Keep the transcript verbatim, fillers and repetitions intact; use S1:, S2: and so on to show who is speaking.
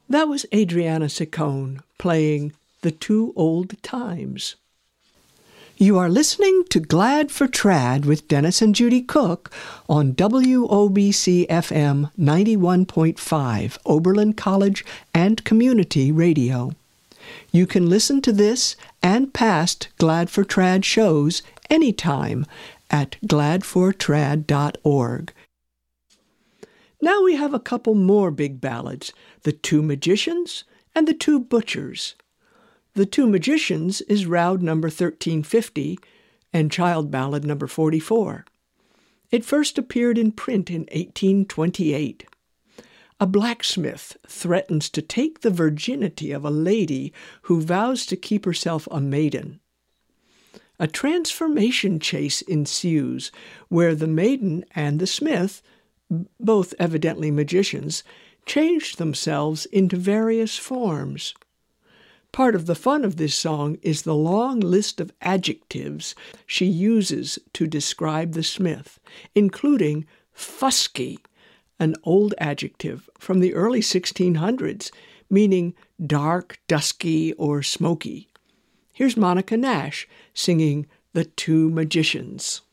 S1: That was Adriana Ciccone playing The Two Old Times. You are listening to Glad for Trad with Dennis and Judy Cook on W O B C F M ninety-one point five, Oberlin College and Community Radio. You can listen to this and past Glad for Trad shows anytime at glad for trad dot org. Now we have a couple more big ballads, The Two Magicians and The Two Butchers. The Two Magicians is Roud number thirteen fifty and Child Ballad number forty-four. It first appeared in print in eighteen twenty-eight. A blacksmith threatens to take the virginity of a lady who vows to keep herself a maiden. A transformation chase ensues where the maiden and the smith, both evidently magicians, change themselves into various forms. Part of the fun of this song is the long list of adjectives she uses to describe the smith, including fusky, an old adjective from the early sixteen hundreds, meaning dark, dusky, or smoky. Here's Monica Nash singing The Two Magicians.